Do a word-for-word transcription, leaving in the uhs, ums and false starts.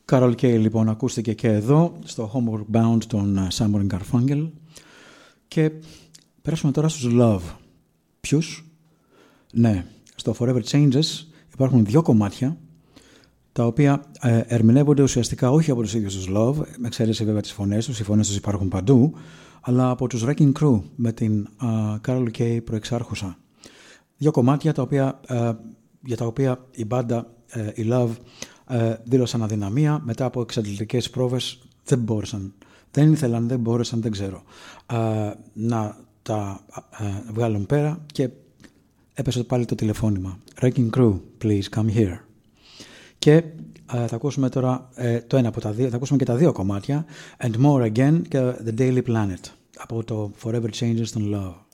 Carol Kay λοιπόν ακούστηκε και εδώ στο Homeward Bound των Simon and Garfunkel. Και πέρασουμε τώρα στους Love. Ποιους? Ναι, στο Forever Changes υπάρχουν δύο κομμάτια τα οποία ε, ερμηνεύονται ουσιαστικά όχι από τους ίδιους τους Love, με εξαίρεση βέβαια τις φωνές τους, οι φωνές τους υπάρχουν παντού, αλλά από τους Wrecking Crew με την uh, Carol Kay προεξάρχουσα. Δύο κομμάτια τα οποία, uh, για τα οποία η μπάντα, uh, η Love, uh, δήλωσαν αδυναμία μετά από εξαντλητικές πρόβες, δεν μπόρεσαν, δεν ήθελαν, δεν μπόρεσαν, δεν ξέρω, uh, να τα uh, βγάλουν πέρα και έπεσε πάλι το τηλεφώνημα. Wrecking Crew, please come here. Και uh, θα ακούσουμε τώρα uh, το ένα από τα δύο, θα ακούσουμε και τα δύο κομμάτια, And More Again και The Daily Planet από το Forever Changes των Love.